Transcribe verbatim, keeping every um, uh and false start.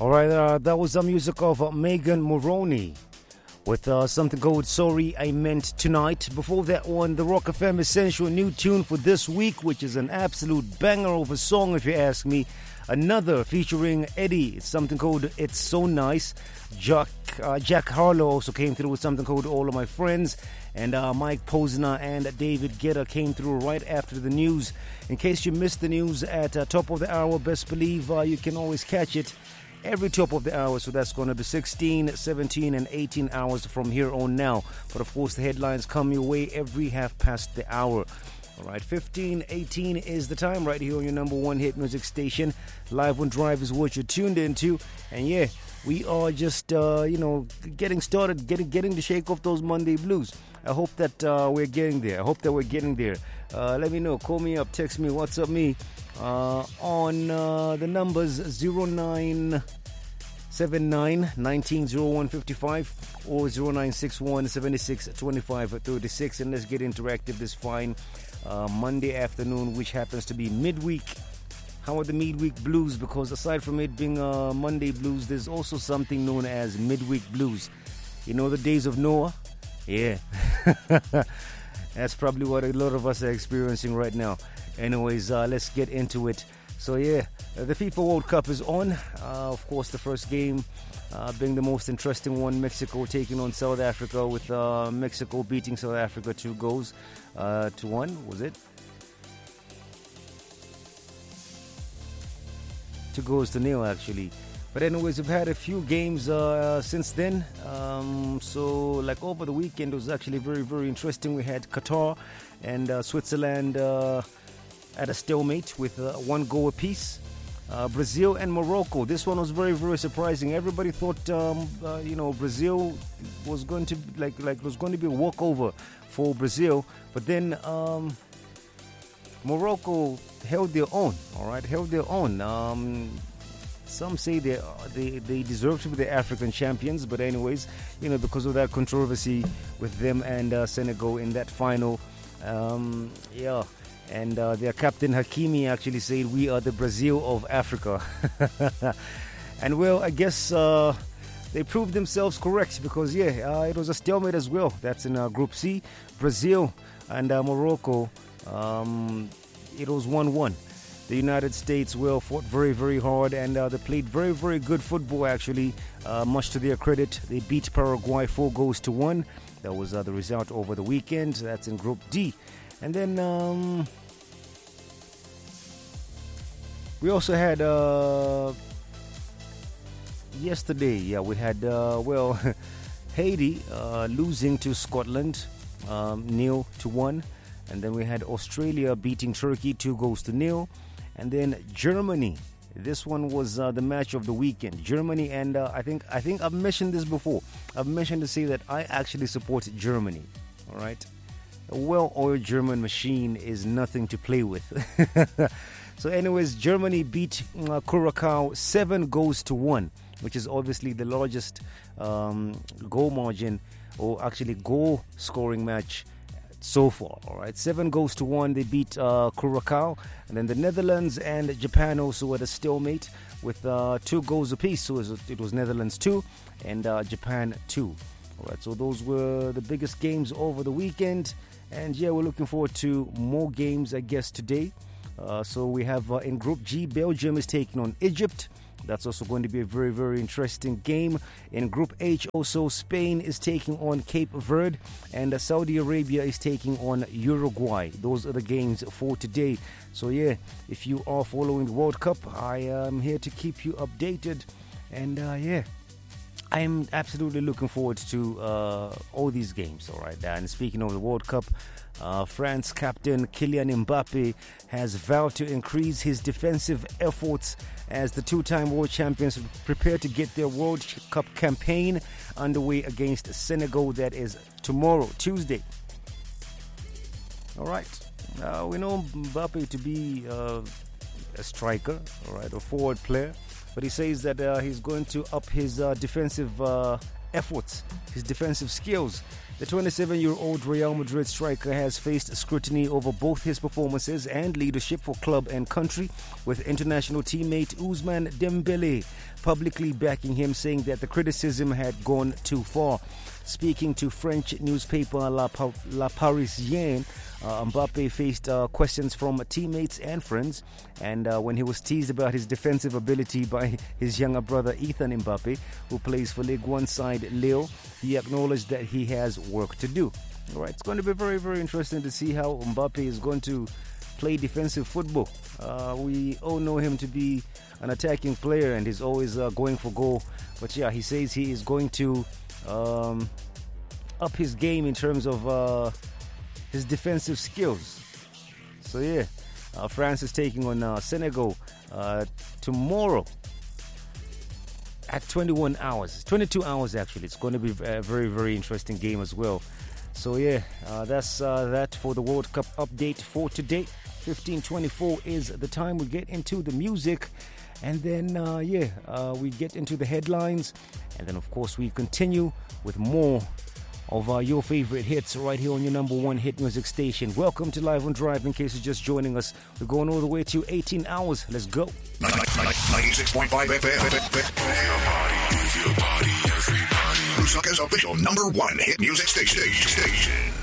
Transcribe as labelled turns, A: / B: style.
A: All right, uh, that was the music of uh, Megan Moroney with uh, something called Sorry I Meant Tonight. Before that one, the Rock F M Essential new tune for this week, which is an absolute banger of a song if you ask me. Another featuring Eddie, it's something called It's So Nice. Jack, uh, Jack Harlow also came through with something called All of My Friends. And uh, Mike Posner and David Guetta came through right after the news. In case you missed the news at uh, top of the hour, best believe uh, you can always catch it every top of the hour. So that's going to be sixteen, seventeen, and eighteen hours from here on now. But of course, the headlines come your way every half past the hour. All right, fifteen, eighteen is the time right here on your number one hit music station. Live on Drive is what you're tuned into. And yeah, we are just, uh, you know, getting started, getting getting to shake off those Monday blues. I hope that uh, we're getting there. I hope that we're getting there. Uh, let me know. Call me up. Text me. WhatsApp me uh, on uh, the numbers zero nine seven nine, one nine zero one five five or zero nine six one, seven six two five three six. And let's get interactive this fine uh, Monday afternoon, which happens to be midweek. How are the midweek blues? Because aside from it being uh, Monday blues, there's also something known as midweek blues. You know the days of Noah? Yeah. That's probably what a lot of us are experiencing right now. Anyways, uh, let's get into it. So yeah, uh, the FIFA World Cup is on. Uh, of course, the first game uh, being the most interesting one. Mexico taking on South Africa, with uh, Mexico beating South Africa two goals uh, to one. Was it? Two goals to nil, actually. But anyways, we've had a few games uh, since then. Um, so, like over the weekend, it was actually very, very interesting. We had Qatar and uh, Switzerland uh, at a stalemate with uh, one goal apiece. Uh, Brazil and Morocco. This one was very, very surprising. Everybody thought, um, uh, you know, Brazil was going to like, like was going to be a walkover for Brazil. But then um, Morocco held their own. All right, held their own. Um, Some say they, they they deserve to be the African champions, but anyways, you know, because of that controversy with them and uh, Senegal in that final, um, yeah, and uh, their captain Hakimi actually said, "We are the Brazil of Africa," and well, I guess uh, they proved themselves correct, because yeah, uh, it was a stalemate as well. That's in uh, Group C, Brazil and uh, Morocco. Um, it was one one. The United States, well, fought very, very hard, and uh, they played very, very good football, actually, uh, much to their credit. They beat Paraguay four goals to one. That was uh, the result over the weekend. That's in Group D. And then um, we also had uh, yesterday, yeah, we had, uh, well, Haiti uh, losing to Scotland, um, nil to one. And then we had Australia beating Turkey two goals to nil. And then Germany. This one was uh, the match of the weekend. Germany, and uh, I think I think I've mentioned this before. I've mentioned to say that I actually support Germany. All right, a well-oiled German machine is nothing to play with. So, anyways, Germany beat uh, Curacao seven goals to one, which is obviously the largest um, goal margin, or actually goal scoring match so far. All right, seven goals to one. They beat uh, Curacao, and then the Netherlands and Japan also had a stalemate with uh, two goals apiece. So it was, it was Netherlands two and uh, Japan two. All right, so those were the biggest games over the weekend, and yeah, we're looking forward to more games, I guess, today. Uh, so we have uh, in Group G, Belgium is taking on Egypt. That's also going to be a very, very interesting game. In Group H, also, Spain is taking on Cape Verde, and uh, Saudi Arabia is taking on Uruguay. Those are the games for today. So, yeah, if you are following the World Cup, I am here to keep you updated. And, uh, yeah, I am absolutely looking forward to uh, all these games. All right, and speaking of the World Cup, Uh, France captain Kylian Mbappe has vowed to increase his defensive efforts as the two-time world champions prepare to get their World Cup campaign underway against Senegal. That is tomorrow, Tuesday. All right. Uh, we know Mbappe to be uh, a striker, all right, a forward player, but he says that uh, he's going to up his uh, defensive uh, efforts, his defensive skills. The twenty-seven-year-old Real Madrid striker has faced scrutiny over both his performances and leadership for club and country, with international teammate Ousmane Dembele publicly backing him, saying that the criticism had gone too far. Speaking to French newspaper La, pa- La Parisienne, uh, Mbappe faced uh, questions from teammates and friends, and uh, when he was teased about his defensive ability by his younger brother Ethan Mbappe, who plays for Ligue one side Lille, he acknowledged that he has work to do. All right, it's going to be very, very interesting to see how Mbappe is going to play defensive football. Uh, we all know him to be an attacking player, and he's always uh, going for goal. But yeah, he says he is going to um, up his game in terms of uh, his defensive skills. So yeah, uh, France is taking on uh, Senegal uh, tomorrow at twenty-one hours, twenty-two hours actually. It's going to be a very, very interesting game as well. So yeah, uh, that's uh, that for the World Cup update for today. fifteen twenty-four is the time we get into the music, and then uh, yeah, uh, we get into the headlines, and then of course we continue with more of uh, your favorite hits right here on your number one hit music station. Welcome to Live on Drive. In case you're just joining us, we're going all the way to eighteen hours. Let's go.
B: ninety-six point five F M. Your body, your body, everybody. Lusaka's official number one hit music station. station.